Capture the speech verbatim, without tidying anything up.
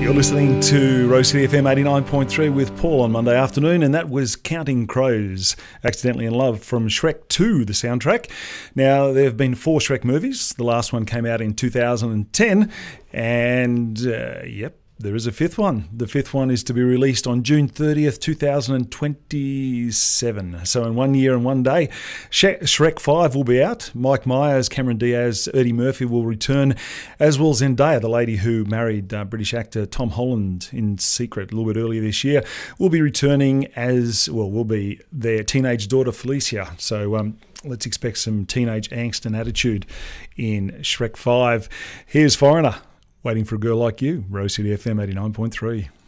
You're listening to Rose City F M eighty-nine point three with Paul on Monday afternoon, and that was Counting Crows, Accidentally in Love from Shrek two, the soundtrack. Now, there have been four Shrek movies. The last one came out in two thousand ten, and uh, yep, there is a fifth one. The fifth one is to be released on June thirtieth, two thousand twenty-seven. So in one year and one day, Shrek five will be out. Mike Myers, Cameron Diaz, Eddie Murphy will return, as will Zendaya, the lady who married uh, British actor Tom Holland in secret a little bit earlier this year, will be returning as, well, will be their teenage daughter Felicia. So um, let's expect some teenage angst and attitude in Shrek five. Here's Foreigner. Waiting for a Girl Like You, Rose City F M eighty-nine point three.